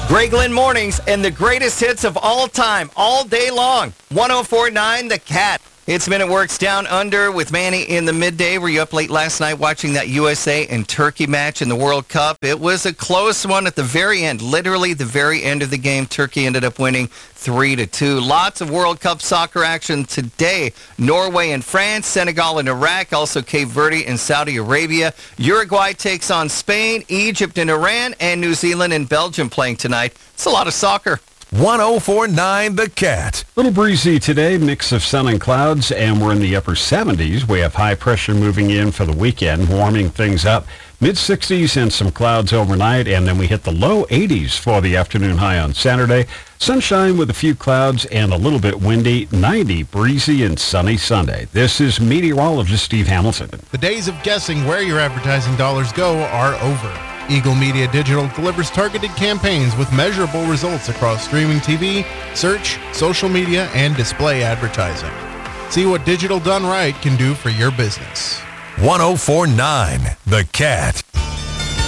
Greg Lynn Mornings and the greatest hits of all time, all day long. 104.9 The Cat. It's Men at Work's Down Under with Manny in the midday. Were you up late last night watching that USA and Turkey match in the World Cup? It was a close one at the very end, literally the very end of the game. Turkey ended up winning 3-2. Lots of World Cup soccer action today. Norway and France, Senegal and Iraq, also Cape Verde and Saudi Arabia. Uruguay takes on Spain, Egypt and Iran, and New Zealand and Belgium playing tonight. It's a lot of soccer. 104.9 The Cat. Little breezy today, mix of sun and clouds, and we're in the upper 70s. We have high pressure moving in for the weekend, warming things up. Mid-60s and some clouds overnight, and then we hit the low 80s for the afternoon high on Saturday. Sunshine with a few clouds and a little bit windy, 90, breezy and sunny Sunday. This is meteorologist Steve Hamilton. The days of guessing where your advertising dollars go are over. Eagle Media Digital delivers targeted campaigns with measurable results across streaming TV, search, social media, and display advertising. See what digital done right can do for your business. 104.9 The Cat.